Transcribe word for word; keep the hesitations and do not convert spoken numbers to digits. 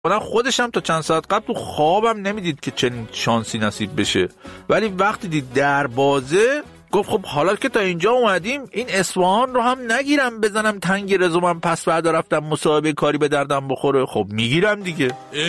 من خودش هم تا چند ساعت قبل تو خوابم نمیدید که چنین شانسی نصیب بشه، ولی وقتی دید در بازه گفت خب حالا که تا اینجا اومدیم این اصفهان رو هم نگیرم بزنم تنگ رزومم، پس فردا رفتم مصاحبه کاری به دردم بخوره. خب میگیرم دیگه.